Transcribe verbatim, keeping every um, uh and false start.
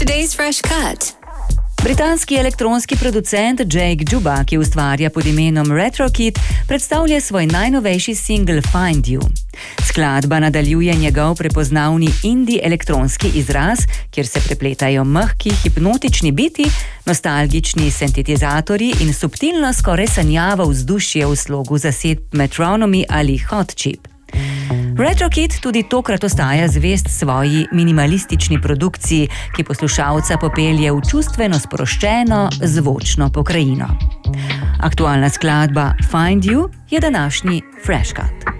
Today's Fresh Cut. Britanski elektronski producent Jake Juba, ki ustvarja pod imenom RetroKit, predstavlja svoj najnovejši singel Find You. Skladba nadaljuje njegov prepoznavni indie elektronski izraz, kjer se prepletajo mehki, hipnotični biti, nostalgični sintetizatorji in subtilno skoraj sanjavo vzdušje v slogu zasedb Metronomy ali Hot Chip. RetroKit tudi tokrat ostaja zvest svoji minimalistični produkciji, ki poslušalca popelje v čustveno sproščeno zvočno pokrajino. Aktualna skladba Find You je današnji Fresh Cut.